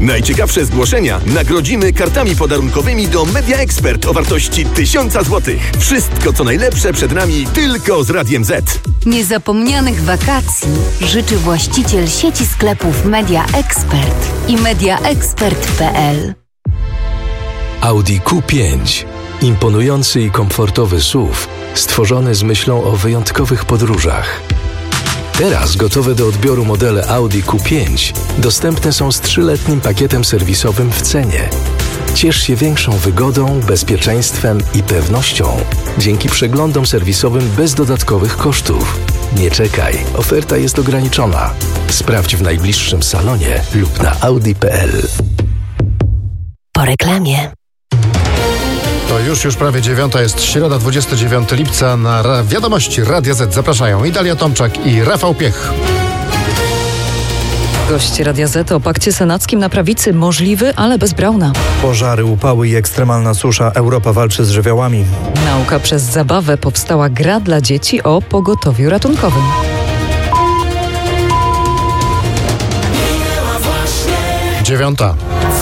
Najciekawsze zgłoszenia nagrodzimy kartami podarunkowymi do Media Expert o wartości 1000 zł. Wszystko co najlepsze przed nami tylko z Radiem Z. Niezapomnianych wakacji życzy właściciel sieci sklepów Media Expert i mediaexpert.pl. Audi Q5. Imponujący i komfortowy SUV, stworzony z myślą o wyjątkowych podróżach. Teraz gotowe do odbioru modele Audi Q5 dostępne są z 3-letnim pakietem serwisowym w cenie. Ciesz się większą wygodą, bezpieczeństwem i pewnością dzięki przeglądom serwisowym bez dodatkowych kosztów. Nie czekaj, oferta jest ograniczona. Sprawdź w najbliższym salonie lub na audi.pl. Po reklamie. To już prawie 9:00, jest środa, 29 lipca. Na wiadomości Radia Z zapraszają i Dalia Tomczak i Rafał Piech. Gość Radia Z o pakcie senackim na prawicy możliwy, ale bez Brauna. Pożary, upały i ekstremalna susza. Europa walczy z żywiołami. Nauka przez zabawę. Powstała gra dla dzieci o pogotowiu ratunkowym. Dziewiąta.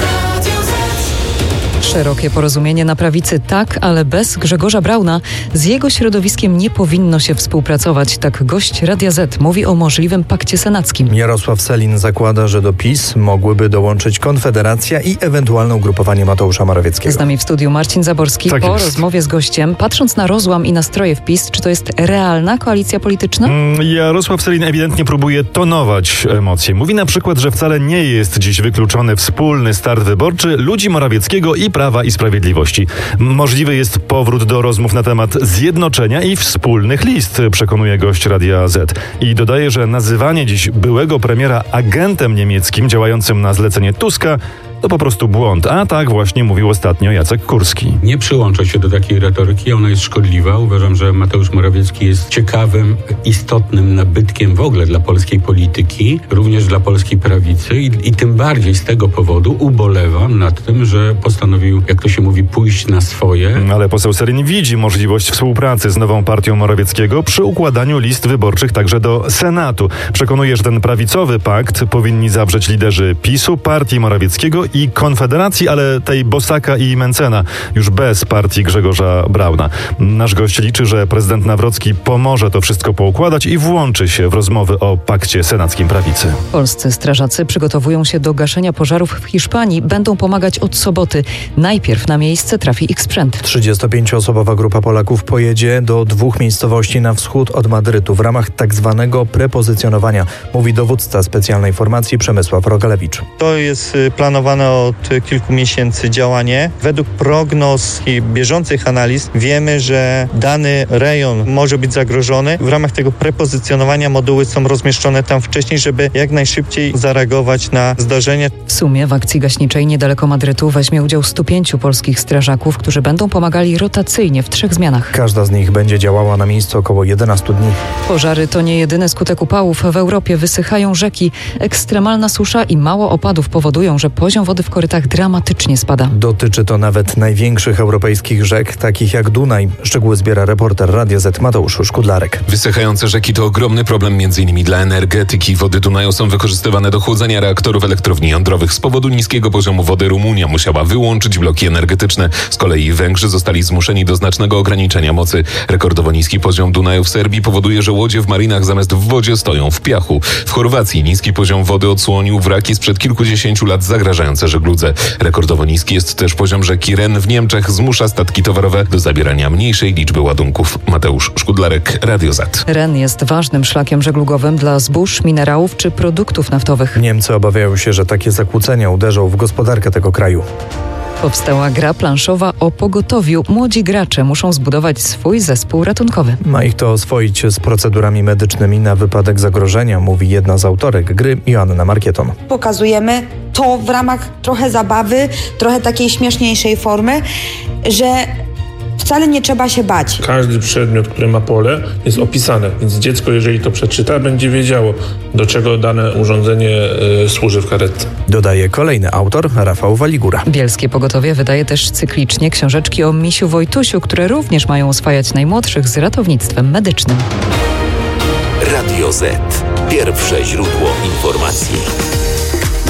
Szerokie porozumienie na prawicy tak, ale bez Grzegorza Brauna. Z jego środowiskiem nie powinno się współpracować. Tak gość Radia Z mówi o możliwym pakcie senackim. Jarosław Sellin zakłada, że do PiS mogłyby dołączyć Konfederacja i ewentualne ugrupowanie Mateusza Morawieckiego. Z nami w studiu Marcin Zaborski. Tak po jest. rozmowie z gościem, patrząc na rozłam i nastroje w PiS, czy to jest realna koalicja polityczna? Jarosław Sellin ewidentnie próbuje tonować emocje. Mówi na przykład, że wcale nie jest dziś wykluczony wspólny start wyborczy ludzi Morawieckiego i Prawa i Sprawiedliwości. Możliwy jest powrót do rozmów na temat zjednoczenia i wspólnych list, przekonuje gość Radia Z. I dodaje, że nazywanie dziś byłego premiera agentem niemieckim działającym na zlecenie Tuska to po prostu błąd. A tak właśnie mówił ostatnio Jacek Kurski. Nie przyłączę się do takiej retoryki, ona jest szkodliwa. Uważam, że Mateusz Morawiecki jest ciekawym, istotnym nabytkiem w ogóle dla polskiej polityki, również dla polskiej prawicy i tym bardziej z tego powodu ubolewam nad tym, że postanowił, jak to się mówi, pójść na swoje. Ale poseł Sellin widzi możliwość współpracy z nową partią Morawieckiego przy układaniu list wyborczych także do Senatu. Przekonuje, że ten prawicowy pakt powinni zawrzeć liderzy PiS-u, partii Morawieckiego i Konfederacji, ale tej Bosaka i Mencena, już bez partii Grzegorza Brauna. Nasz gość liczy, że prezydent Nawrocki pomoże to wszystko poukładać i włączy się w rozmowy o pakcie senackim prawicy. Polscy strażacy przygotowują się do gaszenia pożarów w Hiszpanii. Będą pomagać od soboty. Najpierw na miejsce trafi ich sprzęt. 35-osobowa grupa Polaków pojedzie do 2 miejscowości na wschód od Madrytu w ramach tak zwanego prepozycjonowania, mówi dowódca specjalnej formacji Przemysław Rogalewicz. To jest planowane od kilku miesięcy działanie. Według prognoz i bieżących analiz wiemy, że dany rejon może być zagrożony. W ramach tego prepozycjonowania moduły są rozmieszczone tam wcześniej, żeby jak najszybciej zareagować na zdarzenie. W sumie w akcji gaśniczej niedaleko Madrytu weźmie udział 105 polskich strażaków, którzy będą pomagali rotacyjnie w 3 zmianach. Każda z nich będzie działała na miejscu około 11 dni. Pożary to nie jedyny skutek upałów. W Europie wysychają rzeki. Ekstremalna susza i mało opadów powodują, że poziom wody w korytach dramatycznie spada. Dotyczy to nawet największych europejskich rzek, takich jak Dunaj. Szczegóły zbiera reporter Radia Z Mateusz Szkudlarek. Wysychające rzeki to ogromny problem m.in. dla energetyki. Wody Dunaju są wykorzystywane do chłodzenia reaktorów elektrowni jądrowych. Z powodu niskiego poziomu wody Rumunia musiała wyłączyć bloki energetyczne. Z kolei Węgrzy zostali zmuszeni do znacznego ograniczenia mocy. Rekordowo niski poziom Dunaju w Serbii powoduje, że łodzie w marinach zamiast w wodzie stoją w piachu. W Chorwacji niski poziom wody odsłonił wraki sprzed kilkudziesięciu lat zagrażające żegludze. Rekordowo niski jest też poziom rzeki Ren w Niemczech. Zmusza statki towarowe do zabierania mniejszej liczby ładunków. Mateusz Szkudlarek, Radio Z. Ren jest ważnym szlakiem żeglugowym dla zbóż, minerałów czy produktów naftowych. Niemcy obawiają się, że takie zakłócenia uderzą w gospodarkę tego kraju. Powstała gra planszowa o pogotowiu. Młodzi gracze muszą zbudować swój zespół ratunkowy. Ma ich to oswoić z procedurami medycznymi na wypadek zagrożenia, mówi jedna z autorek gry, Joanna Markieton. Pokazujemy to w ramach trochę zabawy, trochę takiej śmieszniejszej formy, że wcale nie trzeba się bać. Każdy przedmiot, który ma pole, jest opisany, więc dziecko, jeżeli to przeczyta, będzie wiedziało, do czego dane urządzenie służy w karetce. Dodaje kolejny autor, Rafał Waligura. Bielskie Pogotowie wydaje też cyklicznie książeczki o Misiu Wojtusiu, które również mają oswajać najmłodszych z ratownictwem medycznym. Radio Z. Pierwsze źródło informacji.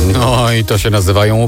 No i to się nazywają